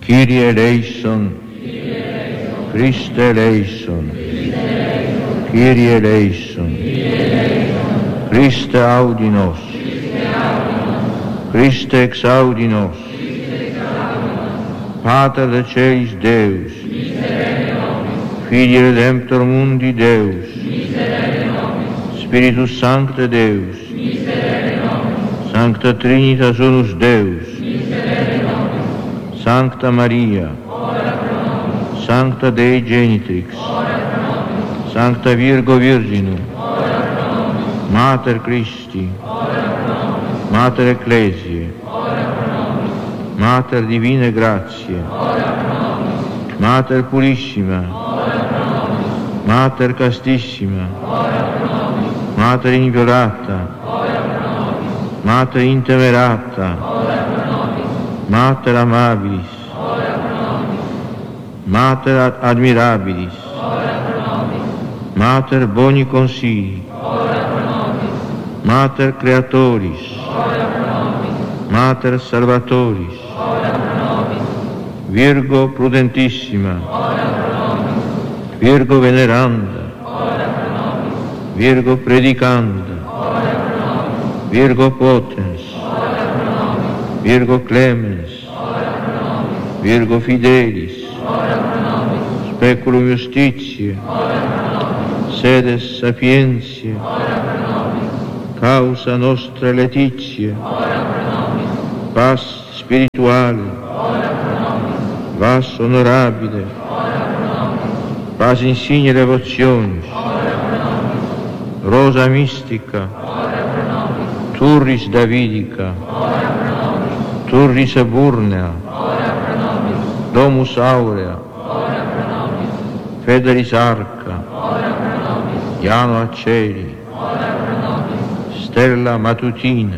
Kyrie eleison, Christe eleison, Kyrie eleison, Christe audi nos, Christe exaudi nos, Pater de Celis Deus, Filii Redemptor Mundi Deus, Spiritus Sancte Deus, Sancta Trinitas Unus Deus, Sancta Maria, Sancta Dei Genitrix, Sancta Virgo Virginum, Mater Christi, Mater Ecclesiae, Mater Divine Grazie, Mater Purissima, Mater Castissima, Mater Inviolata, Mater Intemerata, Mater Amabilis, Mater Admirabilis, Mater Boni Consigli, Mater Creatoris, Mater Salvatoris, Virgo Prudentissima, Virgo Veneranda, Virgo Predicanda, Virgo Potens, Virgo Clemens, Virgo Fidelis, Speculum Justitiae, Sedes Sapientiae, Causa Nostra Laetitia, Pars Spirituale, Vas Honorabile, Pars Insigne Devotionis, Rosa Mystica, Turris Davidica, Turris Eburnea, Domus Aurea, Federis Arca, Iano Acceli, Stella Matutina,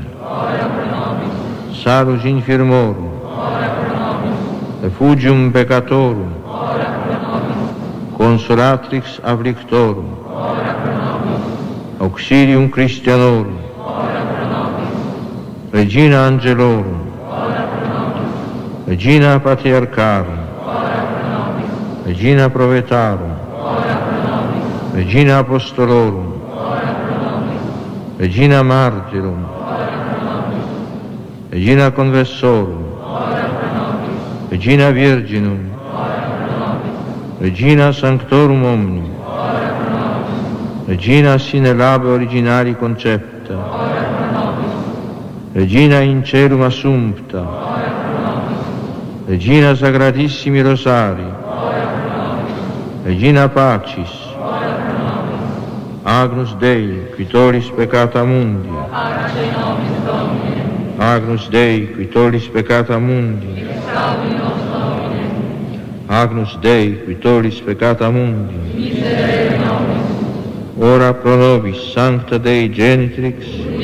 Salus Infirmorum, Refugium Peccatorum, Consolatrix Afflictorum, Auxilium Christianorum, Regina Angelorum, Regina Patriarcharum, Regina Prophetarum, Regina Apostolorum, Regina Martyrum, Regina Conversorum, Regina Virginum, Regina Sanctorum Omnium, Regina sine labe originari concepta, Regina in celum assumpta, Regina Sacratissimi Rosari, Regina Pacis, Agnus Dei, qui tollis peccata mundi, Agnus Dei, qui tollis peccata mundi, Agnus Dei, qui tollis peccata mundi, ora pro nobis Sancta Dei Genitrix,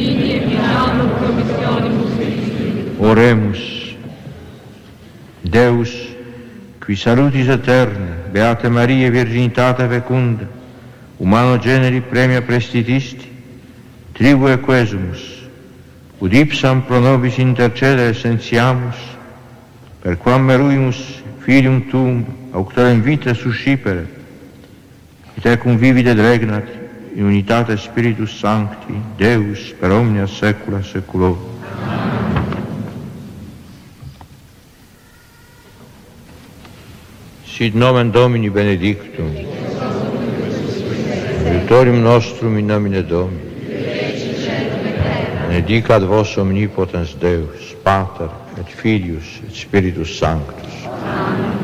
oremus. Deus, qui salutis aeterne, Beate Maria, Virginitate fecunda, humano generi premia prestitisti, tribue quesumus, ud ipsam pro nobis intercedere sentiamus, per quam meruimus filium tuum, auctorem vita suscipere, et ecum vivit et regnat in unitate Spiritus Sancti, Deus, per omnia saecula saeculorum. Sit nomen Domini benedictum, aiutorium nostrum in nomine Domini, benedicat vos omnipotens Deus, Pater et Filius et Spiritus Sanctus. Amen.